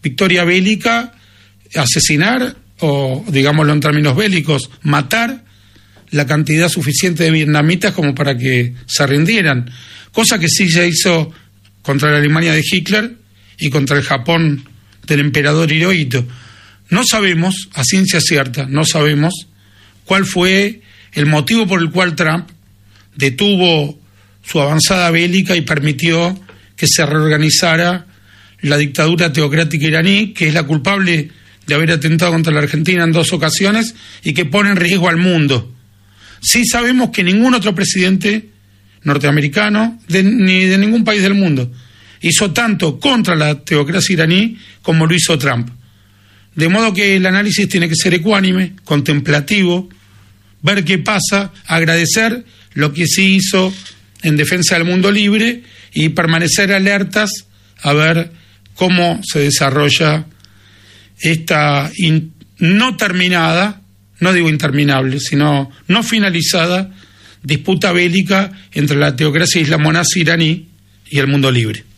victoria bélica, asesinar, o digámoslo en términos bélicos, matar la cantidad suficiente de vietnamitas como para que se rindieran, cosa que sí se hizo contra la Alemania de Hitler y contra el Japón del emperador Hirohito. No sabemos, a ciencia cierta, no sabemos cuál fue el motivo por el cual Trump detuvo su avanzada bélica y permitió que se reorganizara la dictadura teocrática iraní, que es la culpable de haber atentado contra la Argentina en 2 ocasiones y que pone en riesgo al mundo. Sí sabemos que ningún otro presidente norteamericano, ni de ningún país del mundo, hizo tanto contra la teocracia iraní como lo hizo Trump. De modo que el análisis tiene que ser ecuánime, contemplativo, ver qué pasa, agradecer lo que sí hizo en defensa del mundo libre y permanecer alertas a ver cómo se desarrolla esta no terminada, no digo interminable, sino no finalizada disputa bélica entre la teocracia islamonazi iraní y el mundo libre.